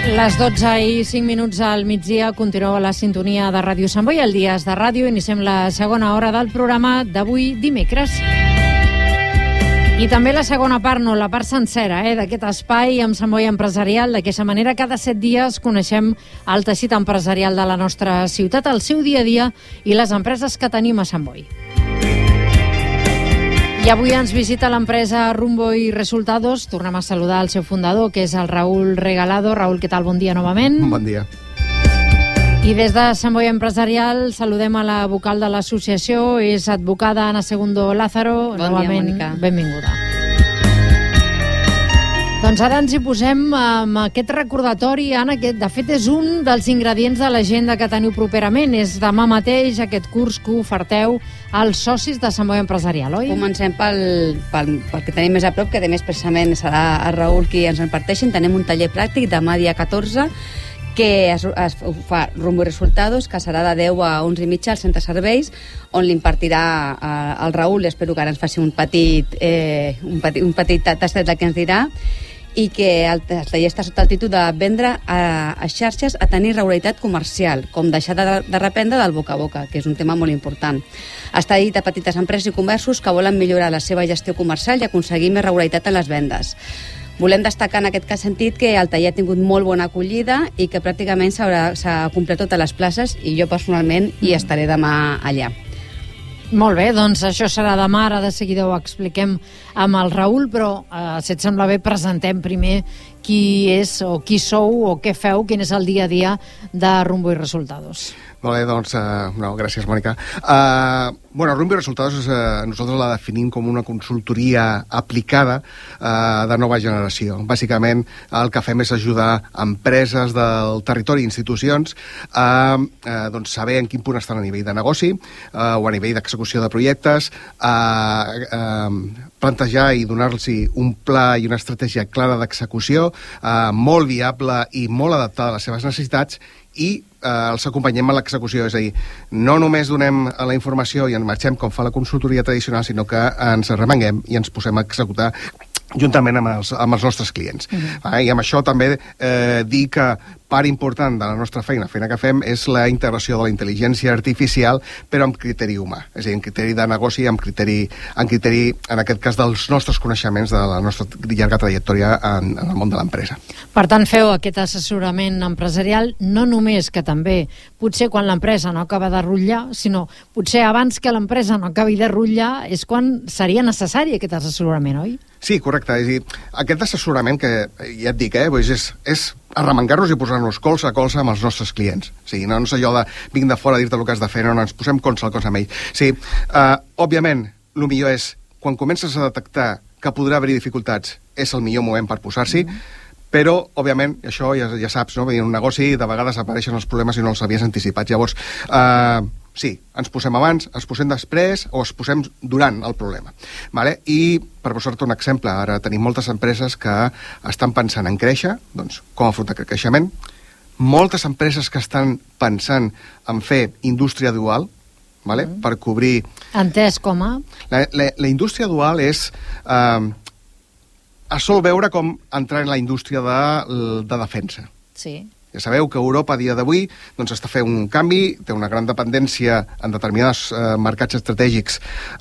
Les 12 i 5 minuts al migdia continua la sintonia de Ràdio Sant Boi. El Dies de Ràdio, iniciem la segona hora del programa d'avui dimecres. I també la segona part, no, la part sencera d'aquest espai amb Sant Boi Empresarial. D'aquesta manera, cada 7 dies coneixem el teixit empresarial de la nostra ciutat, el seu dia a dia i les empreses que tenim a Sant Boi. I avui ens visita l'empresa Rumbo i Resultados. Tornem a saludar el seu fundador, que és el Raúl Regalado. Raúl, què tal? Bon dia novament. Bon dia. I des de Sant Boi Empresarial saludem a la vocal de l'associació, és advocada Ana Segundo Lázaro. Bon dia, Mònica. Benvinguda. Doncs ara ens hi posem amb aquest recordatori, Anna, que de fet és un dels ingredients de l'agenda que teniu properament. És demà mateix aquest curs que oferteu als socis de Sant Boi Empresarial, oi? Comencem pel que tenim més a prop, que a més precisament serà el Raül qui ens en parteixin. Tenim un taller pràctic demà dia 14 que es fa Rumbo i Resultados, que serà de 10 a 11 i mitja al centre de serveis, on l'impartirà el Raül, i espero que ara ens faci un petit tastet del que ens dirà, i que el taller està sota el títol de vendre a xarxes a tenir regularitat comercial, com deixar de reprendre del boca a boca, que és un tema molt important. Està dit a petites empreses i comerços que volen millorar la seva gestió comercial i aconseguir més regularitat en les vendes. Volem destacar en aquest cas sentit que el taller ha tingut molt bona acollida i que pràcticament s'ha complert totes les places, i jo personalment hi estaré demà allà. Molt bé, doncs això serà demà, ara de seguida ho expliquem amb el Raül, però si et sembla bé presentem primer qui és o qui sou o què feu, quin és el dia a dia de Rumbo i Resultados. Molt bé, doncs, gràcies, Mònica. Rumbo i Resultados nosaltres la definim com una consultoria aplicada de nova generació. Bàsicament, el que fem és ajudar empreses del territori i institucions a saber en quin punt estan a nivell de negoci o a nivell d'execució de projectes, plantejar i donar-los un pla i una estratègia clara d'execució, molt viable i molt adaptada a les seves necessitats, i els acompanyem a l'execució. És a dir, no només donem la informació i en marxem com fa la consultoria tradicional, sinó que ens arremanguem i ens posem a executar juntament amb els nostres clients. I amb això també dir que part important de la nostra feina que fem és la integració de la intel·ligència artificial, però amb criteri humà, és a dir, amb criteri de negoci, amb criteri, en aquest cas, dels nostres coneixements de la nostra llarga trajectòria en el món de l'empresa. Per tant, feu aquest assessorament empresarial, no només que també, potser quan l'empresa no acaba de rutllar, sinó potser abans que l'empresa no acabi de rutllar és quan seria necessari aquest assessorament, oi? Sí, correcte. És a dir, aquest assessorament que, ja et dic, és arremangar-nos i posar-nos colze a colze amb els nostres clients. O sigui, no és allò de vinc de fora a dir-te el que has de fer, no, ens posem colze a colze amb ells. O sigui, òbviament, el millor és, quan comences a detectar que podrà haver-hi dificultats, és el millor moment per posar-s'hi, però, òbviament, això ja saps, no? En un negoci de vegades apareixen els problemes i no els havies anticipat. Llavors, sí, ens posem abans, ens posem després o ens posem durant el problema. Vale? I, per posar-te un exemple, ara tenim moltes empreses que estan pensant en créixer, doncs com afrontar aquest creixement. Moltes empreses que estan pensant en fer indústria dual, vale? Per cobrir... Entès com a? La indústria dual és... es sol veure com entrar en la indústria de defensa. Sí. Ja sabeu que Europa a dia d'avui està fent un canvi, té una gran dependència en determinats mercats estratègics